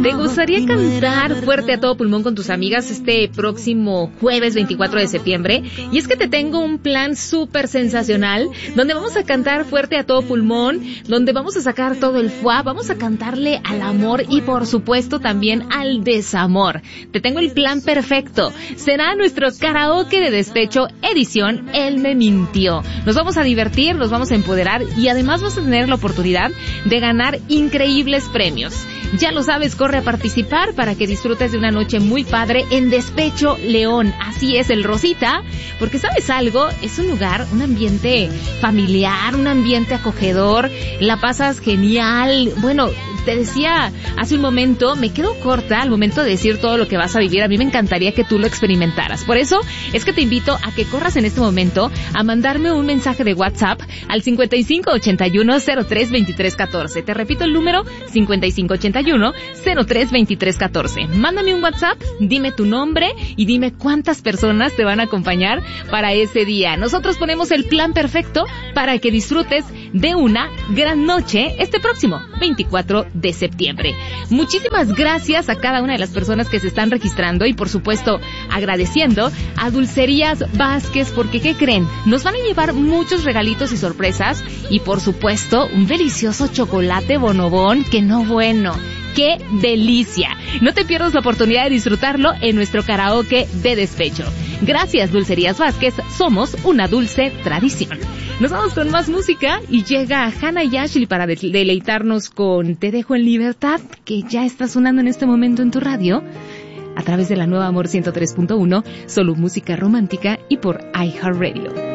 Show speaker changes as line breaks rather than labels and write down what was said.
¿Te gustaría cantar fuerte a todo pulmón con tus amigas este próximo jueves 24 de septiembre? Y es que te tengo un plan súper sensacional, donde vamos a cantar fuerte a todo pulmón, donde vamos a sacar todo el fuá, vamos a cantarle al amor y por supuesto también al desamor. Te tengo el plan perfecto. Será nuestro karaoke de despecho edición Él me mintió. Nos vamos a divertir, nos vamos a empoderar y además vas a tener la oportunidad de ganar increíbles premios. Ya lo sabes, corre a participar para que disfrutes de una noche muy padre en Despecho León. Así es, el Rosita, porque ¿sabes algo? Es un lugar, un ambiente familiar, un ambiente acogedor, la pasas genial. Bueno, te decía hace un momento, me quedo corta al momento de decir todo lo que vas a vivir. A mí me encantaría que tú lo experimentaras. Por eso es que te invito a que corras en este momento a mandarme un mensaje de WhatsApp al 5581-032314. Te repito el número, 5581-032314. Mándame un WhatsApp, dime tu nombre y dime cuántas personas te van a acompañar para ese día. Nosotros ponemos el plan perfecto para que disfrutes de una gran noche este próximo 24 de septiembre. Muchísimas gracias a cada una de las personas que se están registrando y por supuesto agradeciendo a Dulcerías Vázquez porque ¿qué creen? Nos van a llevar muchos regalitos y sorpresas y por supuesto un delicioso chocolate bonobón que no bueno. ¡Qué delicia! No te pierdas la oportunidad de disfrutarlo en nuestro karaoke de despecho. Gracias, Dulcerías Vázquez. Somos una dulce tradición. Nos vamos con más música y llega Hannah y Ashley para deleitarnos con Te dejo en libertad, que ya está sonando en este momento en tu radio, a través de la nueva Amor 103.1, solo música romántica y por iHeartRadio.